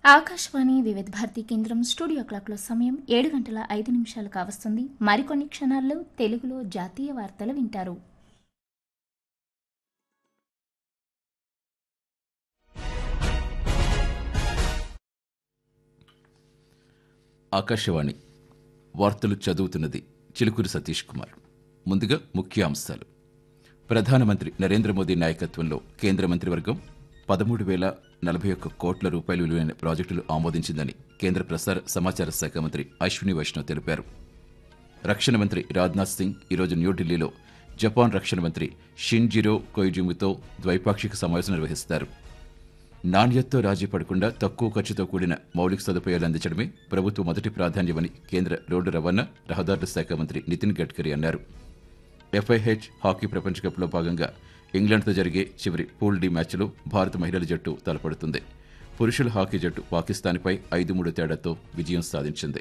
ఆకాశవాణి వివిధ భారతి కేంద్రం స్టూడియో క్లాక్లో సమయం 7 గంటల 5 నిమిషాలు కావస్తుంది. మరికొన్ని క్షణాల్లో తెలుగులో జాతీయ వార్తలు వింటారు. ఆకాశవాణి వార్తలు చదువుతున్నది చిలుకూరి సతీష్ కుమార్. ముందుగా ముఖ్యాంశాలు. ప్రధానమంత్రి నరేంద్ర మోదీ నాయకత్వంలో కేంద్ర మంత్రివర్గం 13,041 కోట్ల రూపాయలు విలువైన ప్రాజెక్టులు ఆమోదించిందని కేంద్ర ప్రసార సమాచార శాఖ మంత్రి అశ్విని వైష్ణవ్ తెలిపారు. రక్షణ మంత్రి రాజ్నాథ్ సింగ్ ఈరోజు న్యూఢిల్లీలో జపాన్ రక్షణ మంత్రి షిన్జిరో కొయిజుమితో ద్వైపాక్షిక సమావేశం నిర్వహిస్తారు. నాణ్యతతో రాజీ పడకుండా తక్కువ ఖర్చుతో కూడిన మౌలిక సదుపాయాలు అందించడమే ప్రభుత్వ మొదటి ప్రాధాన్యమని కేంద్ర రోడ్డు రవాణా రహదారుల శాఖ మంత్రి నితిన్ గడ్కరీ అన్నారు. FIH హాకీ ప్రపంచ కప్లో భాగంగా ఇంగ్లాండ్తో జరిగే చివరి పూల్ డి మ్యాచ్లో భారత మహిళల జట్టు తలపడుతుంది. పురుషుల హాకీ జట్టు పాకిస్తాన్పై 5-3 తేడాతో విజయం సాధించింది.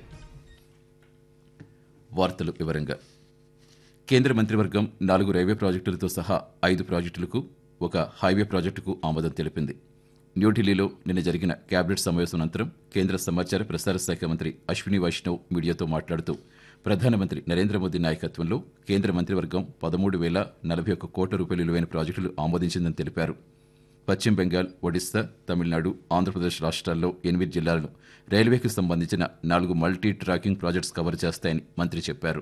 వార్తలు వివరంగా. కేంద్ర మంత్రివర్గం 4 రైల్వే ప్రాజెక్టులతో సహా 5 ప్రాజెక్టులకు, 1 హైవే ప్రాజెక్టుకు ఆమోదం తెలిపింది. న్యూఢిల్లీలో నిన్న జరిగిన కేబినెట్ సమావేశం అనంతరం కేంద్ర సమాచార ప్రసార శాఖ మంత్రి అశ్విని వైష్ణవ్ మీడియాతో మాట్లాడుతూ ప్రధానమంత్రి నరేంద్ర మోదీ నాయకత్వంలో కేంద్ర మంత్రివర్గం 13,041 కోట్ల రూపాయల విలువైన ప్రాజెక్టులు ఆమోదించిందని తెలిపారు. పశ్చిమ బెంగాల్, ఒడిశా, తమిళనాడు, ఆంధ్రప్రదేశ్ రాష్ట్రాల్లో 8 జిల్లాలను రైల్వేకి సంబంధించిన 4 మల్టీ ట్రాకింగ్ ప్రాజెక్ట్స్ కవర్ చేస్తాయని మంత్రి చెప్పారు.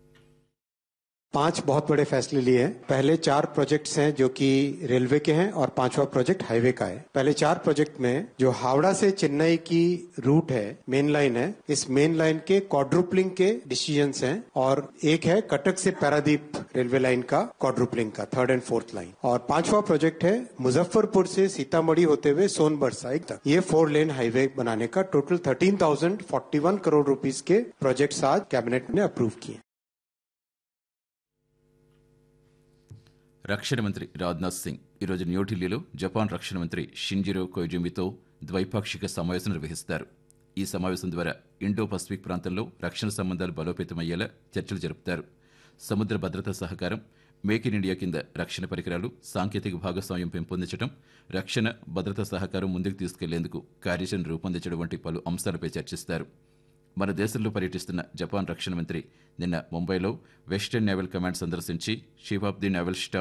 5 बहुत बड़े फैसले लिए हैं. पहले 4 प्रोजेक्ट्स हैं जो कि रेलवे के हैं और 5वां प्रोजेक्ट हाईवे का है. पहले 4 प्रोजेक्ट में जो हावड़ा से चेन्नई की रूट है, मेन लाइन है, इस मेन लाइन के क्वाड्रुपलिंग के डिसीजंस हैं और एक है कटक से पारादीप रेलवे लाइन का क्वाड्रुपलिंग का 3rd and 4th लाइन. और 5वां प्रोजेक्ट है मुजफ्फरपुर से सीतामढ़ी होते हुए सोनभर साइड तक ये 4 लेन हाईवे बनाने का. टोटल 13,041 करोड़ रुपीस के प्रोजेक्ट्स आज कैबिनेट ने अप्रूव किए. రక్షణ మంత్రి రాజ్నాథ్ సింగ్ ఈరోజు న్యూఢిల్లీలో జపాన్ రక్షణ మంత్రి షిన్జిరో కొయిజుమితో ద్వైపాక్షిక సమావేశం నిర్వహిస్తారు. ఈ సమావేశం ద్వారా ఇండో పసిఫిక్ ప్రాంతంలో రక్షణ సంబంధాలు బలోపేతమయ్యేలా చర్చలు జరుపుతారు. సముద్ర భద్రతా సహకారం, మేక్ ఇన్ ఇండియా కింద రక్షణ పరికరాలు, సాంకేతిక భాగస్వామ్యం పెంపొందించడం, రక్షణ భద్రతా సహకారం ముందుకు తీసుకెళ్లేందుకు కార్యాచరణ రూపొందించడం వంటి పలు అంశాలపై చర్చిస్తారు. మన దేశంలో పర్యటిస్తున్న జపాన్ రక్షణ మంత్రి నిన్న ముంబైలో వెస్టర్న్ నేవల్ కమాండ్ సందర్శించి chief of the naval staff